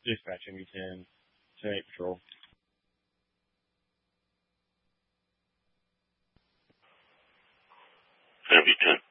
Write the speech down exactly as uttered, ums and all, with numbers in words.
Dispatch M E ten, ten eight Patrol. M E ten.